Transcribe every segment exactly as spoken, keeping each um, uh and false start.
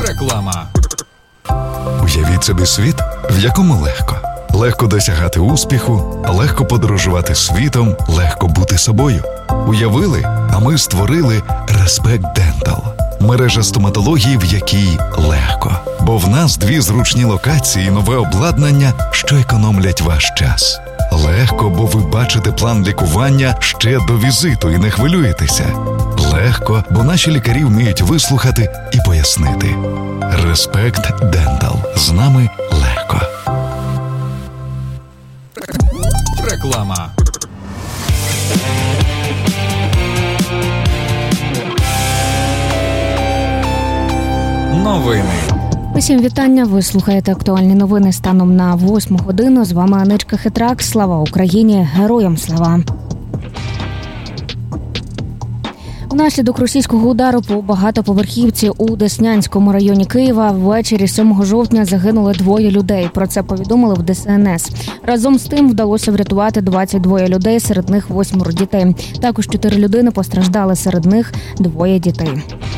Реклама. Уявіть собі світ, в якому легко. Легко досягати успіху, легко подорожувати світом, легко бути собою. Уявили, а ми створили Respect Dental. Мережа стоматології, в якій легко. Бо в нас дві зручні локації і нове обладнання, що економлять ваш час. Легко, бо ви бачите план лікування ще до візиту і не хвилюєтеся. Легко, бо наші лікарі вміють вислухати і пояснити. Respect Dental. З нами легко. Реклама. Новини. Усім вітання. Ви слухаєте актуальні новини станом на восьму годину. З вами Аничка Хитрак. Слава Україні! Героям слава! Внаслідок російського удару по багатоповерхівці у Деснянському районі Києва ввечері сьомого жовтня загинули двоє людей. Про це повідомили в Де Ес Ен Ес. Разом з тим вдалося врятувати двадцять два людей, серед них восьмеро дітей. Також чотири людини постраждали, серед них двоє дітей.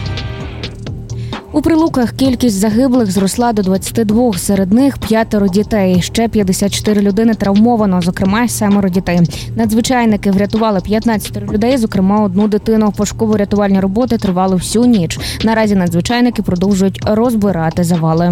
У Прилуках кількість загиблих зросла до двадцяти двох, серед них п'ятеро дітей. Ще п'ятдесят чотири людини травмовано, зокрема семеро дітей. Надзвичайники врятували п'ятнадцять людей, зокрема одну дитину. Пошуково-рятувальні роботи тривали всю ніч. Наразі надзвичайники продовжують розбирати завали.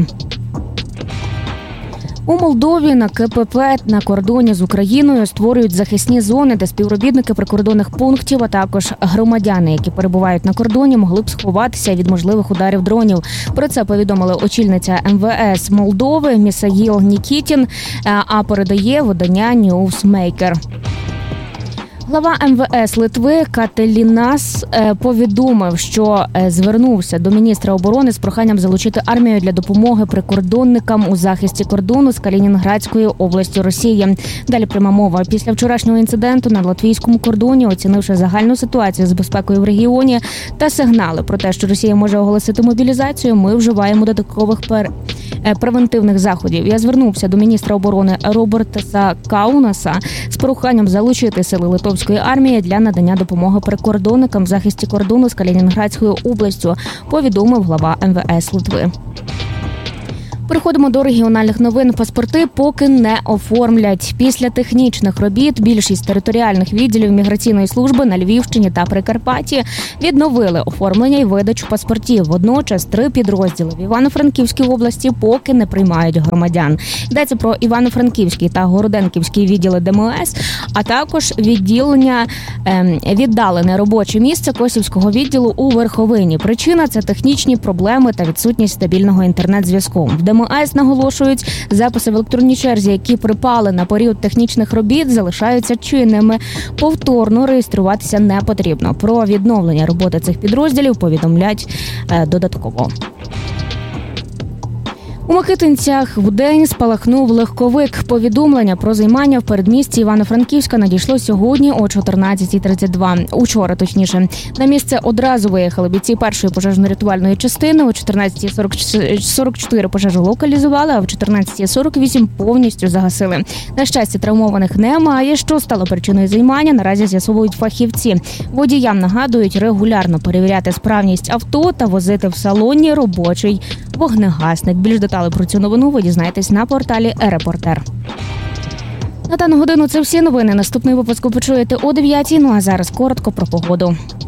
У Молдові на Ке Пе Пе на кордоні з Україною створюють захисні зони, де співробітники прикордонних пунктів, а також громадяни, які перебувають на кордоні, могли б сховатися від можливих ударів дронів. Про це повідомила очільниця Ем Ве Ес Молдови Місаїл Нікітін, а передає видання Newsmaker. Глава Ем Ве Ес Литви Кателінас повідомив, що звернувся до міністра оборони з проханням залучити армію для допомоги прикордонникам у захисті кордону з Калінінградською областю Росії. Далі пряма мова. Після вчорашнього інциденту на латвійському кордоні, оцінивши загальну ситуацію з безпекою в регіоні та сигнали про те, що Росія може оголосити мобілізацію, ми вживаємо додаткових пер... превентивних заходів. Я звернувся до міністра оборони Робертаса Каунаса з проханням залучити сили литовської армії для надання допомоги прикордонникам в захисті кордону з Калінінградською областю, повідомив глава Ем Ве Ес Литви. Переходимо до регіональних новин. Паспорти поки не оформлять. Після технічних робіт більшість територіальних відділів міграційної служби на Львівщині та Прикарпатті відновили оформлення і видачу паспортів. Водночас три підрозділи в Івано-Франківській області поки не приймають громадян. Йдеться про Івано-Франківський та Городенківський відділи Де Ем Ес, а також відділення е, віддалене робоче місце Косівського відділу у Верховині. Причина – це технічні проблеми та відсутність стабільного інтернет-зв'язку. В Де Ем Ес наголошують, записи в електронній черзі, які припали на період технічних робіт, залишаються чинними. Повторно реєструватися не потрібно. Про відновлення роботи цих підрозділів повідомлять е, додатково. У Микитинцях вдень спалахнув легковик. Повідомлення про займання в передмісті Івано-Франківська надійшло сьогодні о чотирнадцятій тридцять два. Учора, точніше. На місце одразу виїхали бійці першої пожежно-рятувальної частини. О чотирнадцятій сорок чотири пожежу локалізували, а в чотирнадцятій сорок вісім повністю загасили. На щастя, травмованих немає. Що стало причиною займання, наразі з'ясовують фахівці. Водіям нагадують регулярно перевіряти справність авто та возити в салоні робочий вогнегасник. Більш детально про цю новину ви дізнаєтесь на порталі Репортер. На дану годину це всі новини. Наступний випуск ви почуєте о дев'ятій. Ну а зараз коротко про погоду.